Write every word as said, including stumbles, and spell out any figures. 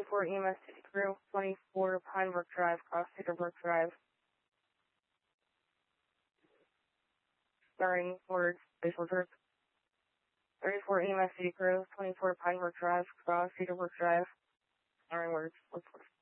twenty-four E M S City Crew, twenty-four Pinebrook Drive, cross Cedarbrook Drive. Starting words, facial jerk. thirty-four E M S City Crew, twenty-four Pinebrook Drive, cross Cedarbrook Drive. Starting words, look for